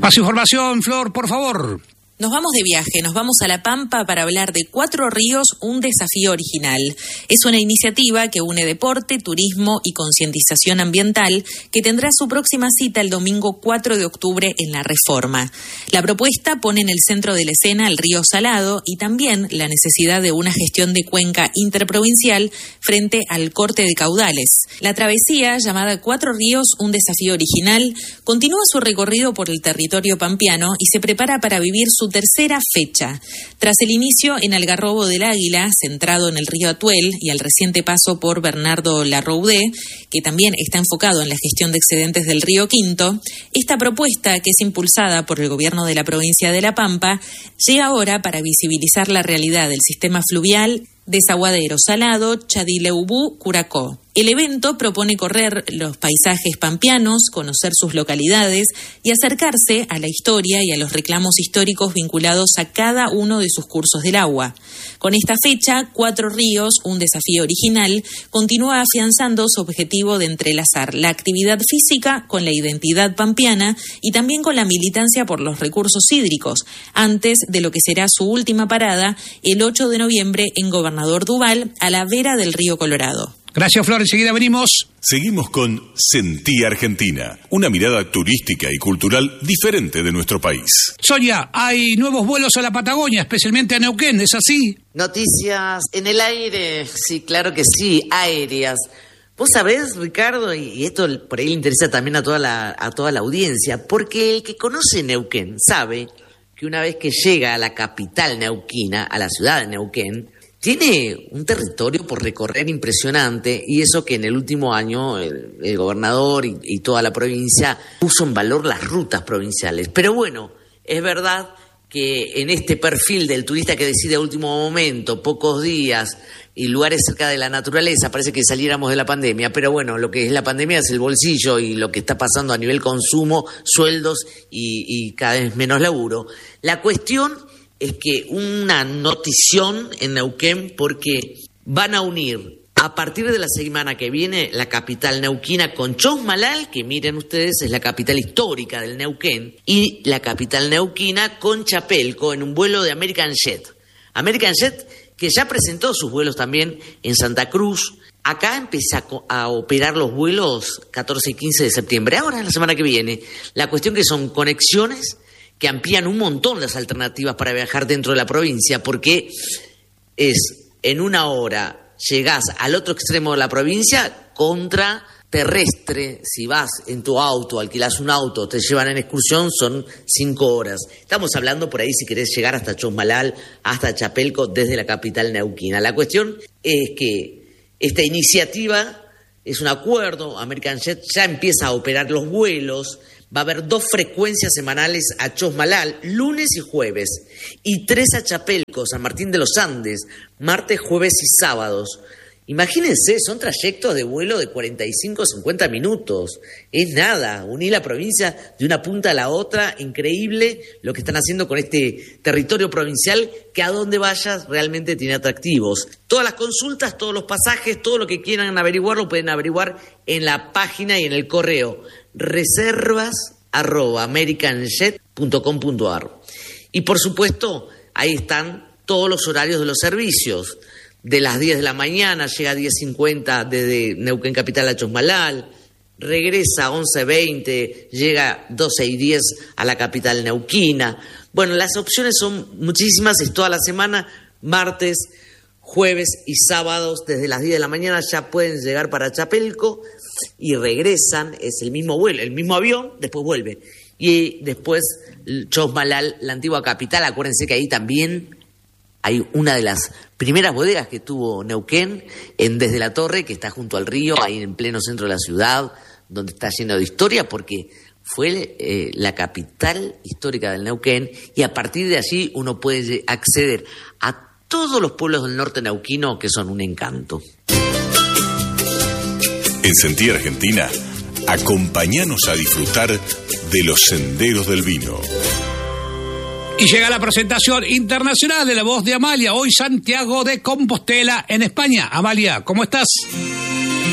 Más información, Flor, por favor. Nos vamos de viaje, nos vamos a La Pampa para hablar de 4 ríos, un desafío original. Es una iniciativa que une deporte, turismo y concientización ambiental que tendrá su próxima cita el domingo 4 de octubre en La Reforma. La propuesta pone en el centro de la escena el río Salado y también la necesidad de una gestión de cuenca interprovincial frente al corte de caudales. La travesía, llamada 4 ríos, un desafío original, continúa su recorrido por el territorio pampeano y se prepara para vivir su tercera fecha. Tras el inicio en Algarrobo del Águila, centrado en el río Atuel y el reciente paso por Bernardo Larroudé, que también está enfocado en la gestión de excedentes del río Quinto, esta propuesta, que es impulsada por el gobierno de la provincia de La Pampa, llega ahora para visibilizar la realidad del sistema fluvial Desaguadero Salado, Chadileubú, Curacó. El evento propone correr los paisajes pampeanos, conocer sus localidades y acercarse a la historia y a los reclamos históricos vinculados a cada uno de sus cursos del agua. Con esta fecha, 4 ríos, un desafío original, continúa afianzando su objetivo de entrelazar la actividad física con la identidad pampeana y también con la militancia por los recursos hídricos, antes de lo que será su última parada el 8 de noviembre en Gobernador Duval, a la vera del río Colorado. Gracias, Flor. Enseguida venimos. Seguimos con Sentí Argentina, una mirada turística y cultural diferente de nuestro país. Sonia, hay nuevos vuelos a la Patagonia, especialmente a Neuquén, ¿es así? Noticias en el aire, sí, claro que sí, aéreas. Vos sabés, Ricardo, y esto por ahí le interesa también a toda la audiencia, porque el que conoce Neuquén sabe que una vez que llega a la capital neuquina, a la ciudad de Neuquén, tiene un territorio por recorrer impresionante, y eso que en el último año el gobernador y toda la provincia puso en valor las rutas provinciales. Pero bueno, es verdad que en este perfil del turista que decide a último momento, pocos días y lugares cerca de la naturaleza, parece que saliéramos de la pandemia, pero bueno, lo que es la pandemia es el bolsillo y lo que está pasando a nivel consumo, sueldos y cada vez menos laburo. La cuestión es que una notición en Neuquén, porque van a unir a partir de la semana que viene la capital neuquina con Chosmalal, que miren ustedes es la capital histórica del Neuquén, y la capital neuquina con Chapelco en un vuelo de American Jet. American Jet que ya presentó sus vuelos también en Santa Cruz. Acá empieza a operar los vuelos 14 y 15 de septiembre, ahora la semana que viene. La cuestión que son conexiones que amplían un montón las alternativas para viajar dentro de la provincia, porque es en una hora llegás al otro extremo de la provincia contra terrestre. Si vas en tu auto, alquilás un auto, te llevan en excursión, son 5 horas. Estamos hablando por ahí si querés llegar hasta Chosmalal, hasta Chapelco, desde la capital neuquina. La cuestión es que esta iniciativa es un acuerdo, American Jet ya empieza a operar los vuelos. Va a haber 2 frecuencias semanales a Chosmalal, lunes y jueves, y 3 a Chapelco, San Martín de los Andes, martes, jueves y sábados. Imagínense, son trayectos de vuelo de 45 o 50 minutos. Es nada, unir la provincia de una punta a la otra, increíble lo que están haciendo con este territorio provincial que a donde vayas realmente tiene atractivos. Todas las consultas, todos los pasajes, todo lo que quieran averiguar lo pueden averiguar en la página y en el correo reservas@americanjet.com.ar. Y por supuesto, ahí están todos los horarios de los servicios. De las 10 de la mañana llega a 10:50 desde Neuquén Capital a Chosmalal, regresa a 11:20, llega 12:10 a la capital neuquina. Bueno, las opciones son muchísimas, es toda la semana, martes, jueves y sábados, desde las 10 de la mañana ya pueden llegar para Chapelco y regresan, es el mismo vuelo, el mismo avión, después vuelve. Y después Chosmalal, la antigua capital, acuérdense que ahí también hay una de las primeras bodegas que tuvo Neuquén, Desde la Torre, que está junto al río, ahí en pleno centro de la ciudad, donde está lleno de historia, porque fue la capital histórica del Neuquén, y a partir de allí uno puede acceder a todos los pueblos del norte neuquino, que son un encanto. En Sentí Argentina, acompáñanos a disfrutar de los senderos del vino. Y llega la presentación internacional de La Voz de Amalia, hoy Santiago de Compostela, en España. Amalia, ¿cómo estás?